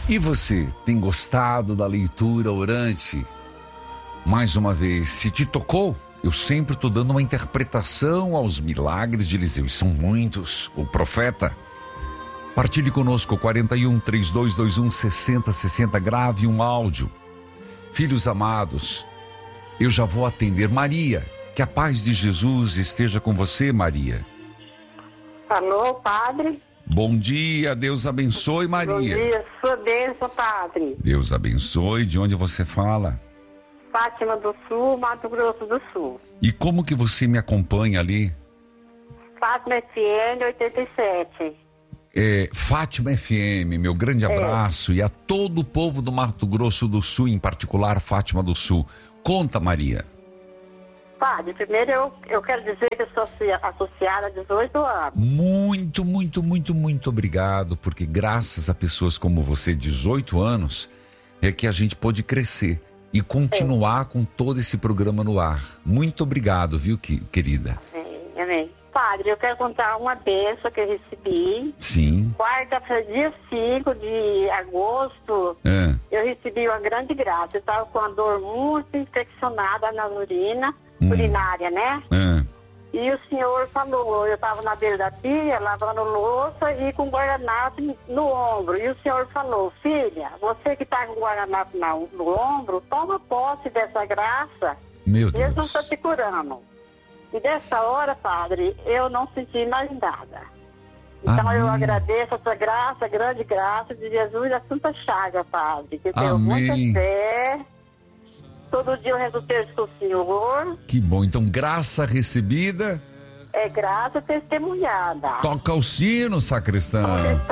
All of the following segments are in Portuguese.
E você, tem gostado da leitura orante? Mais uma vez, se te tocou, eu sempre estou dando uma interpretação aos milagres de Eliseu. E são muitos. O profeta. Partilhe conosco, 41-3221-6060. Grave um áudio. Filhos amados, eu já vou atender. Maria, que a paz de Jesus esteja com você, Maria. Alô, padre? Bom dia, Deus abençoe, Maria. Bom dia, sua bênção, padre. Deus abençoe. De onde você fala? Fátima do Sul, Mato Grosso do Sul. E como que você me acompanha ali? Fátima FM 87. Fátima FM, meu grande abraço. E a todo o povo do Mato Grosso do Sul, em particular Fátima do Sul. Conta, Maria. Padre, primeiro eu quero dizer que eu sou associada há 18 anos. Muito, muito, muito, muito obrigado, porque graças a pessoas como você, 18 anos, é que a gente pôde crescer e continuar com todo esse programa no ar. Muito obrigado, viu, querida? Amém. Padre, eu quero contar uma bênção que eu recebi. Sim. Quarta-feira, dia 5 de agosto, eu recebi uma grande graça. Eu estava com a dor muito infeccionada na urinária, né? E o senhor falou, eu estava na beira da pia, lavando louça e com guardanapo no ombro. E o senhor falou, filha, você que está com guardanapo no ombro, toma posse dessa graça. Meu Deus. Jesus está te curando. E dessa hora, padre, eu não senti mais nada. Então eu agradeço essa graça, a grande graça de Jesus, a Santa Chaga, padre, que eu tenho muita fé. Todo dia eu rezo o terço do Senhor. Que bom, então graça recebida é graça testemunhada. Toca o sino, sacristão.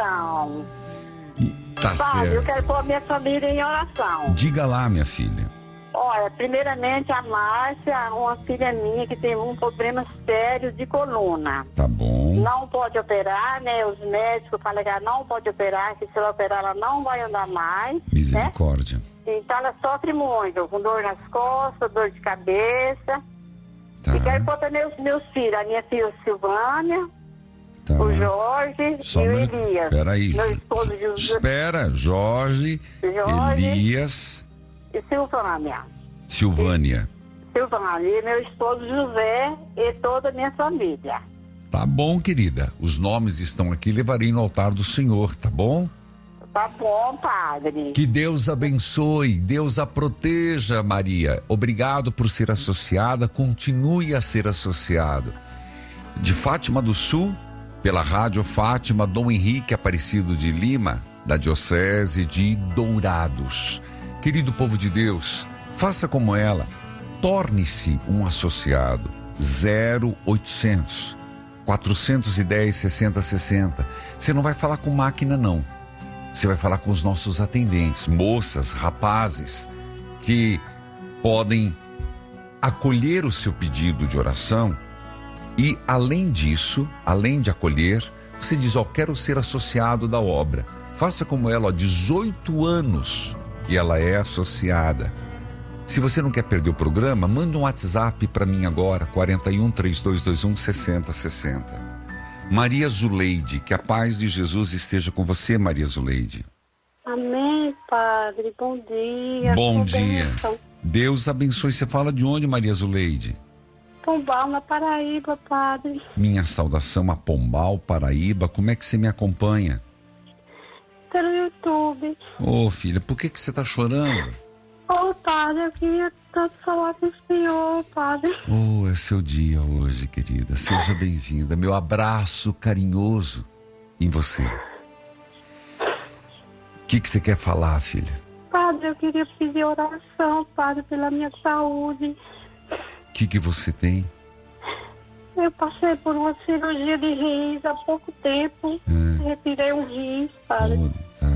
Tá padre, certo. eu quero pôr a minha família em oração. Diga lá, minha filha. Olha, primeiramente a Márcia, uma filha minha que tem um problema sério de coluna. Tá bom. Não pode operar, né? Os médicos falam que ela não pode operar, que se ela operar ela não vai andar mais. Misericórdia. Né? Então ela sofre muito, com dor nas costas, dor de cabeça. Tá. E quero pôr também os meus filhos, a minha filha Silvânia, o Jorge e o Elias. Peraí. Meu esposo José. Espera, Jorge, Elias e Silvânia. Silvânia, e meu esposo José e toda a minha família. Tá bom, querida. Os nomes estão aqui, levarei no altar do Senhor, tá bom? Tá bom, padre. Que Deus abençoe, Deus a proteja, Maria. Obrigado por ser associada, continue a ser associado. De Fátima do Sul, pela Rádio Fátima, Dom Henrique Aparecido de Lima, da Diocese de Dourados. Querido povo de Deus, faça como ela, torne-se um associado. 0800 410 6060. Você não vai falar com máquina, não. Você vai falar com os nossos atendentes, moças, rapazes, que podem acolher o seu pedido de oração. E além disso, além de acolher, você diz, quero ser associado da obra. Faça como ela, 18 anos que ela é associada. Se você não quer perder o programa, manda um WhatsApp para mim agora, 41-3221-6060. Maria Zuleide, que a paz de Jesus esteja com você, Maria Zuleide. Amém, padre, bom dia. Bom dia. Deus abençoe. Você fala de onde, Maria Zuleide? Pombal, na Paraíba, padre. Minha saudação a Pombal, Paraíba. Como é que você me acompanha? Pelo YouTube. Filha, por que você tá chorando? Padre, eu queria tanto falar com o senhor, padre. É seu dia hoje, querida. Seja bem-vinda. Meu abraço carinhoso em você. O que você quer falar, filha? Padre, eu queria pedir oração, padre, pela minha saúde. O que você tem? Eu passei por uma cirurgia de rins há pouco tempo. Retirei um rins, padre.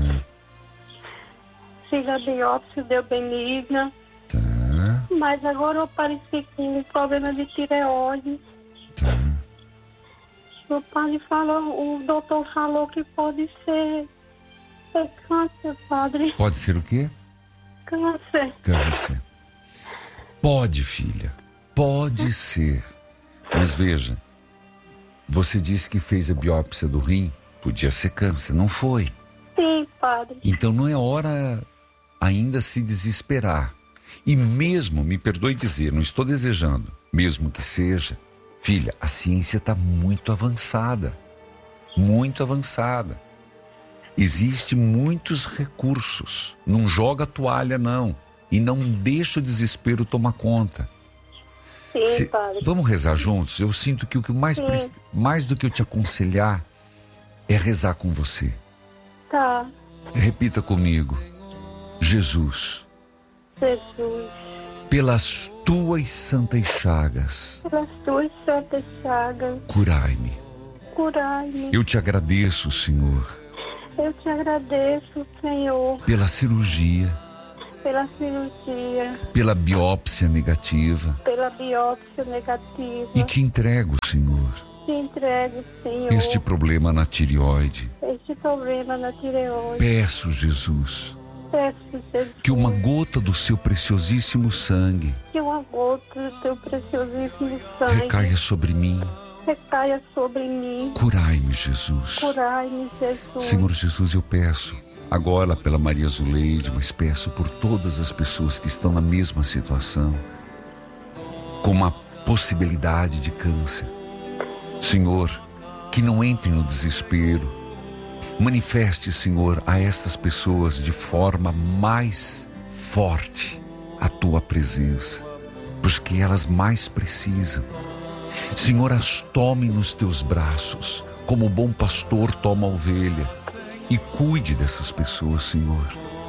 Fiz a biópsia, deu benigna. Tá. Mas agora eu apareci com um problema de tireoide. Tá. O padre falou, o doutor falou que pode ser câncer, padre. Pode ser o quê? Câncer. Pode, filha. Pode ser. Mas veja, você disse que fez a biópsia do rim. Podia ser câncer, não foi? Sim, padre. Então não é hora ainda se desesperar. E mesmo, me perdoe dizer, não estou desejando, mesmo que seja, filha, a ciência está muito avançada. Muito avançada. Existem muitos recursos. Não joga a toalha, não. E não deixa o desespero tomar conta. Sim, padre. Vamos rezar juntos? Eu sinto que o que mais do que eu te aconselhar é rezar com você. Tá. Repita comigo. Jesus. Jesus. Pelas tuas santas chagas. Pelas tuas santas chagas. Curai-me. Curai-me. Eu te agradeço, Senhor. Eu te agradeço, Senhor. Pela cirurgia. Pela cirurgia. Pela biópsia negativa. Pela biópsia negativa. E te entrego, Senhor. Te entrego, Senhor. Este problema na tireoide. Este problema na tireoide. Peço, Jesus. Peço, Jesus. Que uma gota do seu preciosíssimo sangue. Que uma gota do teu preciosíssimo sangue. Recaia sobre mim. Recaia sobre mim. Curai-me, Jesus. Curai-me, Jesus. Senhor Jesus, eu peço agora pela Maria Zuleide, mas peço por todas as pessoas que estão na mesma situação, com uma possibilidade de câncer. Senhor, que não entrem no desespero. Manifeste, Senhor, a estas pessoas de forma mais forte a tua presença, porque elas mais precisam. Senhor, as tome nos teus braços, como o bom pastor toma a ovelha, e cuide dessas pessoas, Senhor.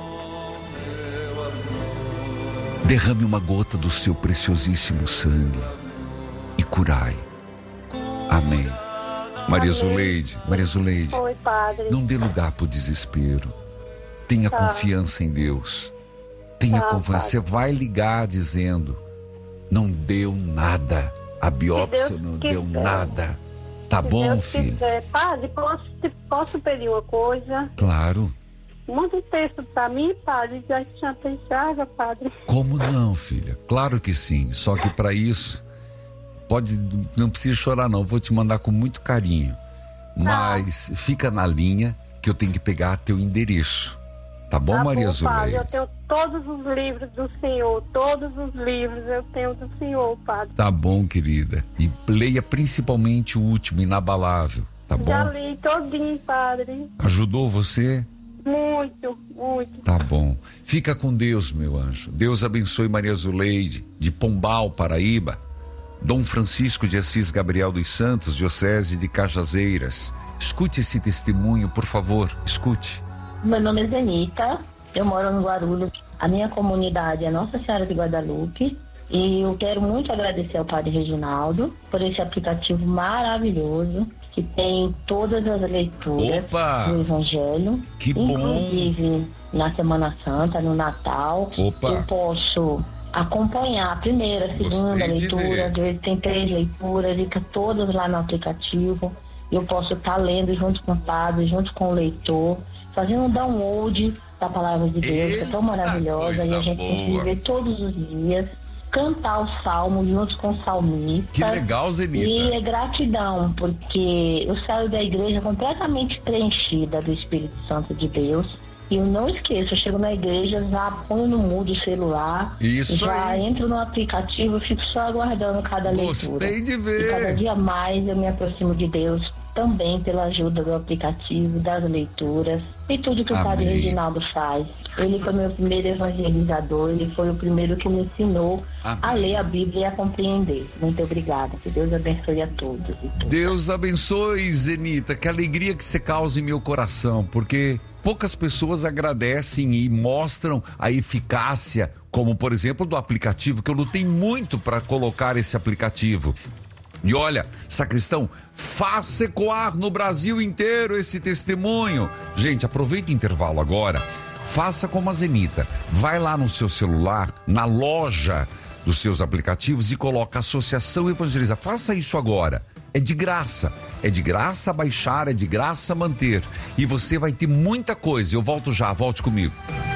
Derrame uma gota do seu preciosíssimo sangue e curai. Amém. Maria Zuleide, Oi, padre. não dê lugar para o desespero. Tenha confiança em Deus. Tenha confiança. Você vai ligar dizendo: não deu nada. A biópsia não deu nada. Tá bom, filho? Padre, posso pedir uma coisa? Claro. Manda um texto pra mim, padre. Já tinha pensado, padre. Como não, filha? Claro que sim. Só que para isso, não precisa chorar não. Vou te mandar com muito carinho. Mas fica na linha que eu tenho que pegar teu endereço. Tá bom, Maria Zuleide? Padre, eu tenho todos os livros do Senhor. Todos os livros eu tenho do Senhor, padre. Tá bom, querida. E leia principalmente o último, Inabalável. Tá bom? Já li todinho, padre. Ajudou você? Muito, muito. Tá bom. Fica com Deus, meu anjo. Deus abençoe Maria Zuleide, de Pombal, Paraíba. Dom Francisco de Assis Gabriel dos Santos, Diocese de Cajazeiras. Escute esse testemunho, por favor. Escute. Meu nome é Zenita, eu moro no Guarulhos. A minha comunidade é Nossa Senhora de Guadalupe. E eu quero muito agradecer ao Padre Reginaldo por esse aplicativo maravilhoso que tem todas as leituras do Evangelho. Que bom! Inclusive na Semana Santa, no Natal. Eu posso acompanhar a primeira, a segunda leitura. Tem 3 leituras, fica todas lá no aplicativo. Eu posso estar lendo junto com o padre, junto com o leitor, fazendo um download da palavra de Deus, que é tão maravilhosa, e a gente tem que viver todos os dias, cantar o salmo junto com o salmista. Que legal, Zenita. E é gratidão, porque eu saio da igreja completamente preenchida do Espírito Santo de Deus. E eu não esqueço, eu chego na igreja, já ponho no mudo o celular, já entro no aplicativo, fico só aguardando cada leitura. Gostei de ver. E cada dia mais eu me aproximo de Deus, também pela ajuda do aplicativo, das leituras e tudo que o Padre Reginaldo faz. Ele foi meu primeiro evangelizador, ele foi o primeiro que me ensinou a ler a Bíblia e a compreender. Muito obrigada, que Deus abençoe a todos. Deus abençoe, Zenita, que alegria que você causa em meu coração, porque poucas pessoas agradecem e mostram a eficácia, como por exemplo do aplicativo, que eu lutei muito para colocar esse aplicativo. E olha, sacristão, faça ecoar no Brasil inteiro esse testemunho. Gente, aproveita o intervalo agora. Faça como a Zenita. Vai lá no seu celular, na loja dos seus aplicativos e coloca Associação Evangelizar. Faça isso agora. É de graça. É de graça baixar, é de graça manter. E você vai ter muita coisa. Eu volto já, volte comigo.